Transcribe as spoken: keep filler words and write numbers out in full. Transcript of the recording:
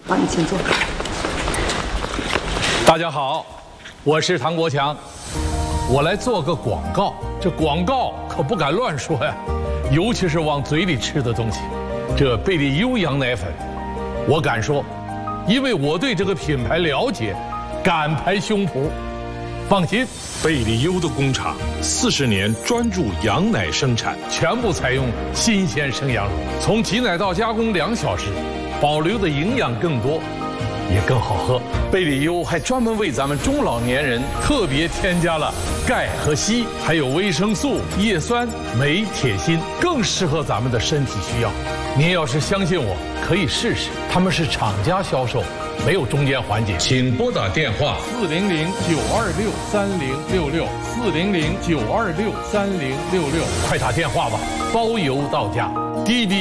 好，你请坐。 大家好，我是唐国强，我来做个广告。这广告可不敢乱说呀，尤其是往嘴里吃的东西。这贝利优羊奶粉，我敢说，因为我对这个品牌了解，敢拍胸脯。放心， 贝利优的工厂四十年专注羊奶生产， 全部采用新鲜生羊乳，从挤奶到加工两小时，保留的营养更多，也更好喝。贝利优还专门为咱们中老年人特别添加了钙和硒，还有维生素、叶酸、镁、铁、锌，更适合咱们的身体需要。您要是相信我，可以试试。他们是厂家销售，没有中间环节。请拨打电话四零零九二六三零六六四零零九二六三零六六， 快打电话吧，包邮到家。滴滴。